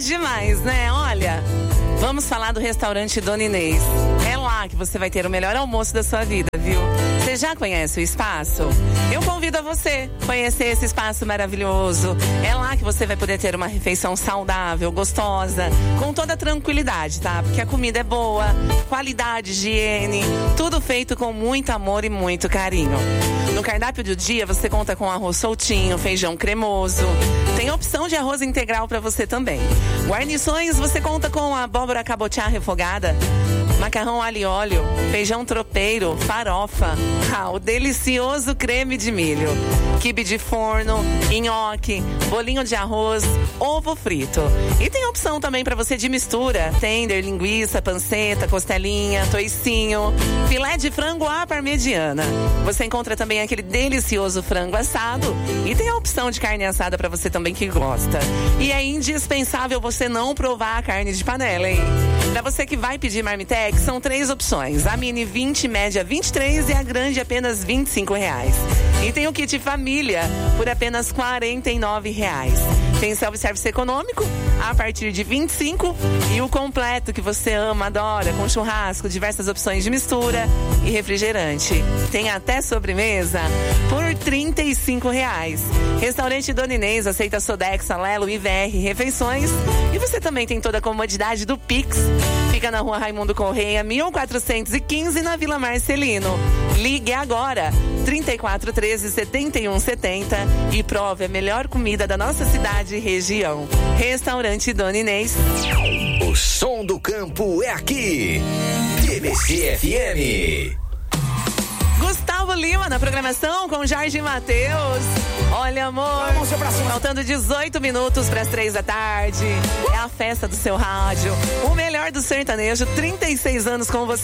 demais, né? Olha, vamos falar do restaurante Dona Inês. É lá que você vai ter o melhor almoço da sua vida, viu? Você já conhece o espaço? Eu convido a você a conhecer esse espaço maravilhoso. É lá que você vai poder ter uma refeição saudável, gostosa, com toda tranquilidade, tá? Porque a comida é boa, qualidade, higiene, tudo feito com muito amor e muito carinho. No cardápio do dia, você conta com arroz soltinho, feijão cremoso. Tem opção de arroz integral para você também. Guarnições, você conta com abóbora cabotiá refogada, macarrão alho e óleo, feijão tropeiro, farofa, o delicioso creme de milho, quibe de forno, nhoque, bolinho de arroz, ovo frito. E tem opção também para você de mistura: tender, linguiça, panceta, costelinha, toicinho, filé de frango à parmegiana. Você encontra também aquele delicioso frango assado e tem a opção de carne assada para você também que gosta. E é indispensável você não provar a carne de panela, hein? Para você que vai pedir marmitex, são 3 opções: a mini 20, média 23 e a grande apenas R$25. E tem o kit família por apenas R$49. Tem self-service econômico a partir de 25 e o completo que você ama, adora, com churrasco, diversas opções de mistura e refrigerante. Tem até sobremesa por R$35. Restaurante Dona Inês aceita Sodexo, Alelo, IVR, refeições, e você também tem toda a comodidade do Pix. Fica na Rua Raimundo Correia, 1415, na Vila Marcelino. Ligue agora, 3413-7170, e prove a melhor comida da nossa cidade e região. Restaurante Dona Inês. O som do campo é aqui. TBC FM. Gustavo Lima na programação com Jorge Mateus. Olha, amor, faltando 18 minutos para as 3 da tarde. É a festa do seu rádio. O melhor do sertanejo, 36 anos com você.